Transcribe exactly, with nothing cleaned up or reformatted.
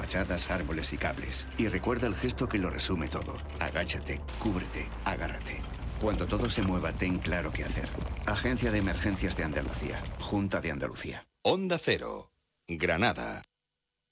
fachadas, árboles y cables. Y recuerda el gesto que lo resume todo. Agáchate, cúbrete, agárrate. Cuando todo se mueva, ten claro qué hacer. Agencia de Emergencias de Andalucía. Junta de Andalucía. Onda Cero, Granada.